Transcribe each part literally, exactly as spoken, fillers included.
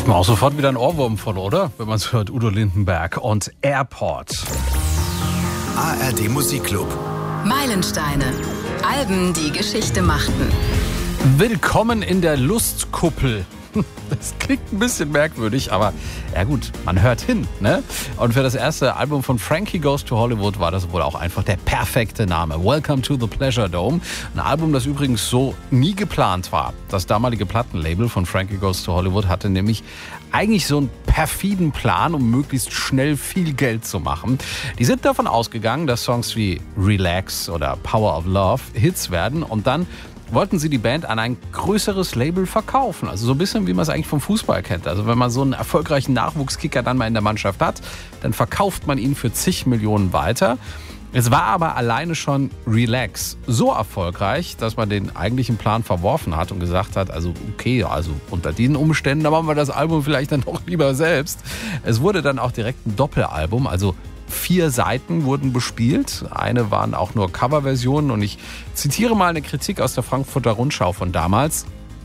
Kriegt man auch sofort wieder einen Ohrwurm von, oder? Wenn man es hört, Udo Lindenberg und Airport. A R D Musikclub. Meilensteine. Alben, die Geschichte machten. Willkommen in der Lustkuppel. Das klingt ein bisschen merkwürdig, aber ja gut, man hört hin, ne? Und für das erste Album von Frankie Goes to Hollywood war das wohl auch einfach der perfekte Name. Welcome to the Pleasure Dome. Ein Album, das übrigens so nie geplant war. Das damalige Plattenlabel von Frankie Goes to Hollywood hatte nämlich eigentlich so einen perfiden Plan, um möglichst schnell viel Geld zu machen. Die sind davon ausgegangen, dass Songs wie Relax oder Power of Love Hits werden und dann wollten sie die Band an ein größeres Label verkaufen. Also so ein bisschen, wie man es eigentlich vom Fußball kennt. Also wenn man so einen erfolgreichen Nachwuchskicker dann mal in der Mannschaft hat, dann verkauft man ihn für zig Millionen weiter. Es war aber alleine schon Relax so erfolgreich, dass man den eigentlichen Plan verworfen hat und gesagt hat, also okay, also unter diesen Umständen, da machen wir das Album vielleicht dann doch lieber selbst. Es wurde dann auch direkt ein Doppelalbum, also vier Seiten wurden bespielt. Eine waren auch nur Coverversionen und ich zitiere mal eine Kritik aus der Frankfurter Rundschau von damals.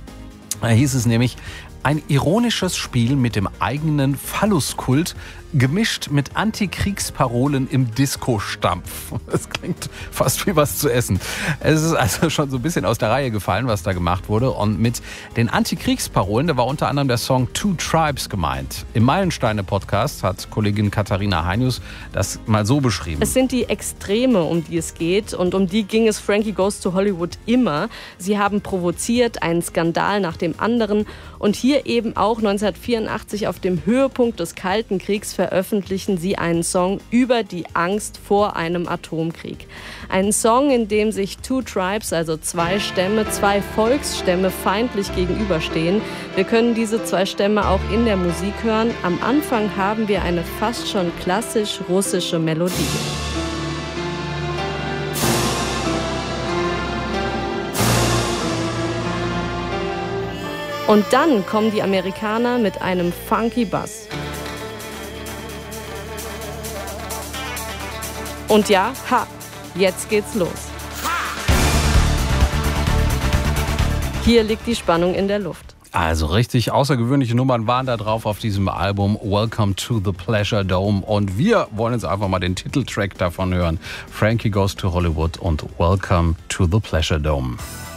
Da hieß es nämlich: ein ironisches Spiel mit dem eigenen Phalluskult, gemischt mit Antikriegsparolen im Disco-Stampf. Das klingt fast wie was zu essen. Es ist also schon so ein bisschen aus der Reihe gefallen, was da gemacht wurde. Und mit den Antikriegsparolen, da war unter anderem der Song Two Tribes gemeint. Im Meilensteine-Podcast hat Kollegin Katharina Heinius das mal so beschrieben. Es sind die Extreme, um die es geht. Und um die ging es Frankie Goes to Hollywood immer. Sie haben provoziert, einen Skandal nach dem anderen. Und hier eben auch neunzehnhundertvierundachtzig auf dem Höhepunkt des Kalten Kriegs veröffentlichen sie einen Song über die Angst vor einem Atomkrieg. Einen Song, in dem sich Two Tribes, also zwei Stämme, zwei Volksstämme feindlich gegenüberstehen. Wir können diese zwei Stämme auch in der Musik hören. Am Anfang haben wir eine fast schon klassisch russische Melodie. Und dann kommen die Amerikaner mit einem funky Bass. Und ja, ha, jetzt geht's los. Hier liegt die Spannung in der Luft. Also richtig außergewöhnliche Nummern waren da drauf auf diesem Album Welcome to the Pleasure Dome. Und wir wollen jetzt einfach mal den Titeltrack davon hören. Frankie Goes to Hollywood und Welcome to the Pleasure Dome.